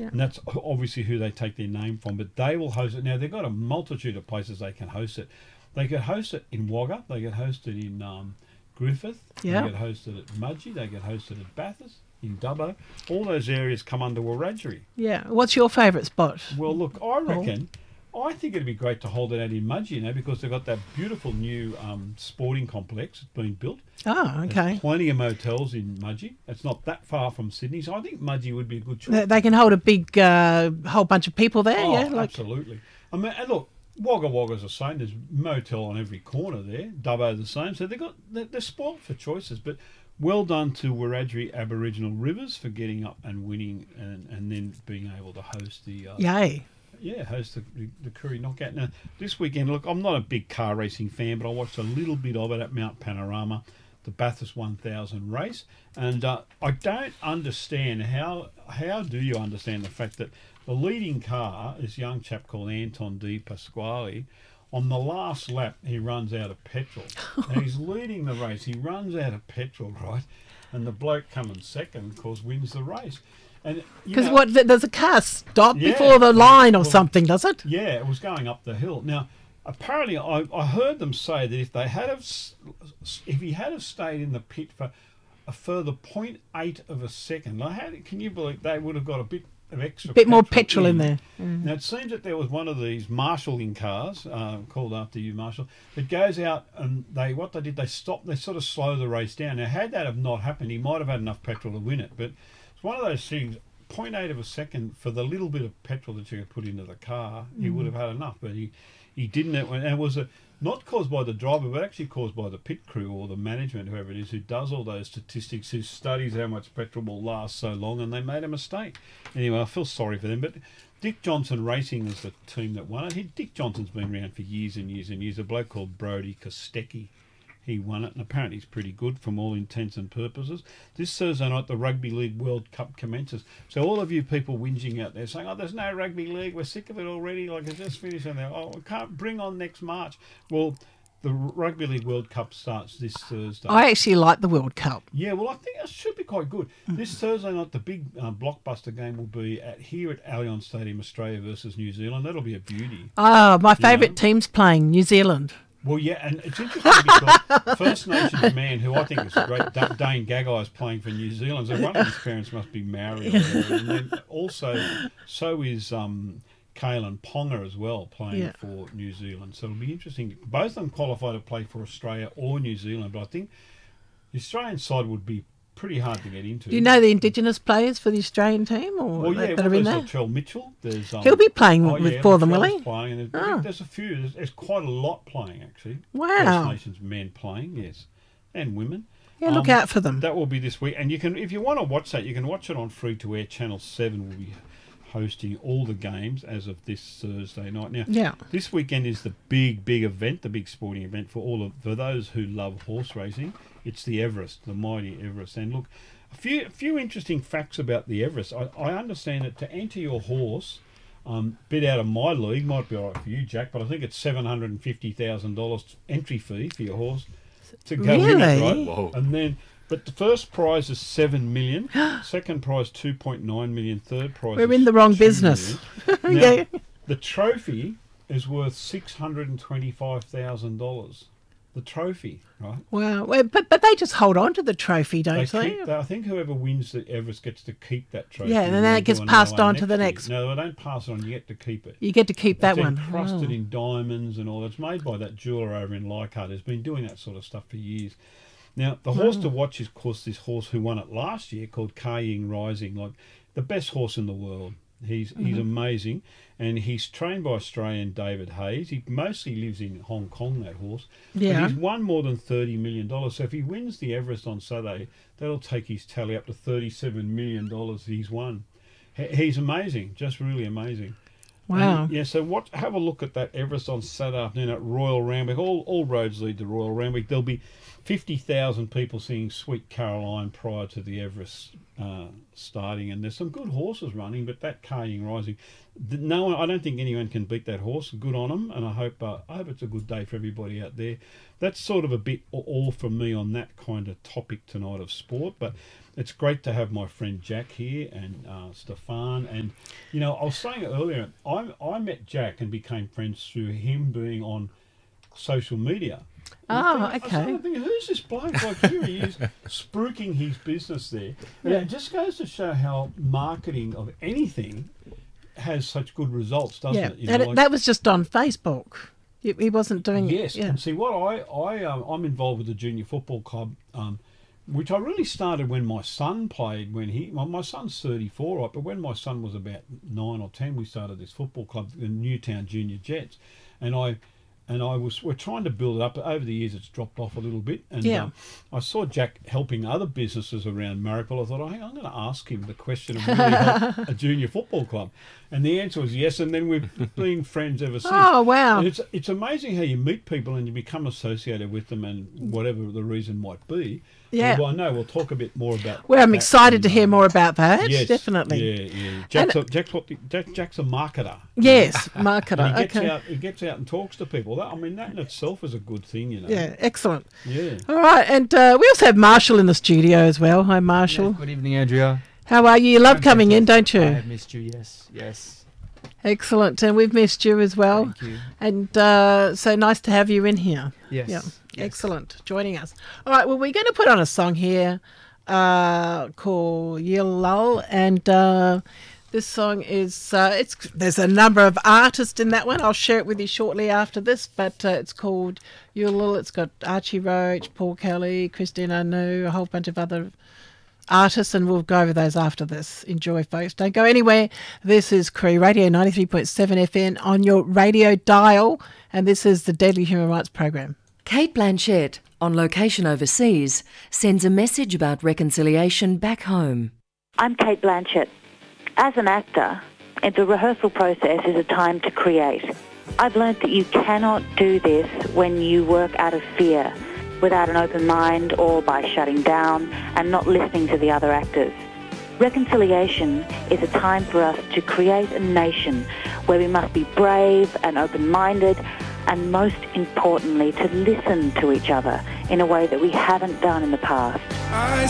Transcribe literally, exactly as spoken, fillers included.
Yeah. And that's obviously who they take their name from. But they will host it. Now, they've got a multitude of places they can host it. They could host it in Wagga. They could host it in um, Griffith. Yeah. They get hosted at Mudgee. They get hosted at Bathurst, in Dubbo. All those areas come under Wiradjuri. Yeah. What's your favourite spot? Well, look, I reckon, I think it'd be great to hold it out in Mudgee, you know, because they've got that beautiful new um, sporting complex that's been built. Oh, okay. There's plenty of motels in Mudgee. It's not that far from Sydney, so I think Mudgee would be a good choice. They, they can hold a big uh, whole bunch of people there, Oh, yeah? Like, absolutely. I mean, and look, Wagga Wagga's the same. There's motel on every corner there. Dubbo the same. So they've got they're, they're spoilt for choices. But well done to Wiradjuri Aboriginal Rivers for getting up and winning, and, and then being able to host the uh, yay. yeah host the the Koori Knockout. Now this weekend, look, I'm not a big car racing fan, but I watched a little bit of it at Mount Panorama, the Bathurst one thousand race, and uh, I don't understand how how do you understand the fact that the leading car, this young chap called Anton De Pasquale, on the last lap he runs out of petrol. And he's leading the race. He runs out of petrol, right? And the bloke coming second, of course, wins the race. And Because what? th- Does a car stop Yeah. before the line or Well, something, does it? Yeah, it was going up the hill. Now, apparently, I, I heard them say that if they had have, s- if he had have stayed in the pit for a further point eight of a second, like how, can you believe they would have got a bit of extra Bit more petrol in there. Now, it seems that there was one of these marshalling cars, uh, called after you, Marshall, that goes out and they, what they did, they stopped, they sort of slow the race down. Now, had that have not happened, he might have had enough petrol to win it, but it's one of those things, point eight of a second for the little bit of petrol that you could put into the car, he would have had enough, but he, he didn't, and it was a, not caused by the driver, but actually caused by the pit crew or the management, whoever it is, who does all those statistics, who studies how much petrol will last so long, and they made a mistake. Anyway, I feel sorry for them. But Dick Johnson Racing is the team that won it. He, Dick Johnson's been around for years and years and years. A bloke called Brody Kostecki, he won it, and apparently he's pretty good from all intents and purposes. This Thursday night, the Rugby League World Cup commences. So all of you people whinging out there saying, oh, there's no rugby league, we're sick of it already, like it's just finished, and they're, oh, we can't bring on next March. Well, the Rugby League World Cup starts this Thursday. I actually like the World Cup. Yeah, well, I think it should be quite good. This Thursday night, the big uh, blockbuster game will be at here at Allianz Stadium, Australia versus New Zealand. That'll be a beauty. Oh, my favourite know? team's playing, New Zealand. Well, yeah, and it's interesting because First Nations man, who I think is great, Da- Dane Gagai is playing for New Zealand. So one of his parents must be Maori. Or whatever. And then also, so is um, Kalen Ponga as well, playing Yeah. for New Zealand. So it'll be interesting. Both of them qualify to play for Australia or New Zealand, but I think the Australian side would be pretty hard to get into. Do you know the Indigenous players for the Australian team or Well, that, yeah, that well, are in there's there? Latrell Mitchell. There's, um, He'll be playing oh, with yeah, for them, will Latrell's he? Playing, and there's, Oh. there's a few. There's, there's quite a lot playing, actually. Wow. First Nations men playing, yes, and women. Yeah, look Um, out for them. That will be this week, and you can, if you want to watch that, you can watch it on free to air. Channel Seven will be hosting all the games as of this Thursday night. Now, Yeah. this weekend is the big, big event, the big sporting event for all of for those who love horse racing. It's the Everest, the mighty Everest. And look, a few, a few interesting facts about the Everest. I, I understand that to enter your horse, um, bit out of my league, might be all right for you, Jack, but I think it's seven hundred and fifty thousand dollars entry fee for your horse to go in it, Really? right? Whoa. And then. But the first prize is seven million. Second prize two point nine million. Third prize. We're is in the wrong two business. million. Now, Yeah. the trophy is worth six hundred and twenty-five thousand dollars. The trophy, right? Wow. Well, but but they just hold on to the trophy, don't They they? keep, I think whoever wins the Everest gets to keep that trophy. Yeah, and then they it gets do another passed one on to the year. next. No, they don't pass it on. You get to keep it. You get to keep that It's one. encrusted Oh. in diamonds and all. It's made by that jeweler over in Leichhardt. Has been doing that sort of stuff for years. Now, the horse to watch is, of course, this horse who won it last year called Kaying Rising, like the best horse in the world. He's he's amazing, and he's trained by Australian David Hayes. He mostly lives in Hong Kong, that horse. Yeah. But he's won more than thirty million dollars. So if he wins the Everest on Saturday, that'll take his tally up to thirty-seven million dollars he's won. He- He's amazing, just really amazing. Wow. Um, yeah, so what? Have a look at that Everest on Saturday afternoon at Royal Randwick. All all roads lead to Royal Randwick. There'll be fifty thousand people singing Sweet Caroline prior to the Everest uh, starting, and there's some good horses running, but that Kaying Rising, th- no one, I don't think anyone can beat that horse. Good on them, and I hope uh, I hope it's a good day for everybody out there. that's sort of a bit all from me on that kind of topic tonight of sport. But it's great to have my friend Jack here and uh, Stefan. And, you know, I was saying earlier, I, I met Jack and became friends through him being on social media. Oh, I okay. started thinking, who's this bloke? Like, here he is, spruiking his business there. And Yeah. it just goes to show how marketing of anything has such good results, doesn't Yeah, it? You know, and it, like- that was just on Facebook. He, he wasn't doing Yes, it. Yeah. and see what I I um, I'm involved with the junior football club, um, which I really started when my son played. When he my, my son's thirty-four, right? But when my son was about nine or ten, we started this football club, the Newtown Junior Jets, and I. And I was, we're trying to build it up. But over the years, it's dropped off a little bit. And Yeah. um, I saw Jack helping other businesses around Marrickville. I thought, oh, hang on, I'm going to ask him the question of will he help a junior football club? And the answer was yes. And then we've been friends ever since. Oh, wow. And it's it's amazing how you meet people and you become associated with them, and whatever the reason might be. Yeah. Well, I know we'll talk a bit more about. Well, I'm that excited in, to hear um, more about that. Yes, Definitely. Yeah, yeah. Jack's, a, Jack's, what the, Jack, Jack's a marketer. Yes, And marketer. he gets Okay. out. He gets out and talks to people. That, I mean, that in itself is a good thing, you know. Yeah, excellent. Yeah. All right, and uh, we also have Marshall in the studio as well. Hi, Marshall. Yes, good evening, Andrea. How are you? You love I'm coming in, don't fantastic. I you? have missed you, yes, yes. Excellent, and we've missed you as well. Thank you. And uh, so nice to have you in here. Yes. Yeah, yes. excellent, joining us. All right, well, we're going to put on a song here uh, called Yil Lull, and uh, this song is, uh, it's there's a number of artists in that one. I'll share it with you shortly after this, but uh, it's called Yil Lull. It's got Archie Roach, Paul Kelly, Christine Anu, a whole bunch of other artists, and we'll go over those after this. Enjoy, folks. Don't go anywhere. This is Cree Radio ninety-three point seven F M on your radio dial, and this is the Deadly Human Rights Program. Kate Blanchett, on location overseas, sends a message about reconciliation back home. I'm Kate Blanchett. As an actor, the rehearsal process is a time to create. I've learned that you cannot do this when you work out of fear, without an open mind, or by shutting down and not listening to the other actors. Reconciliation is a time for us to create a nation where we must be brave and open-minded, and most importantly, to listen to each other in a way that we haven't done in the past. I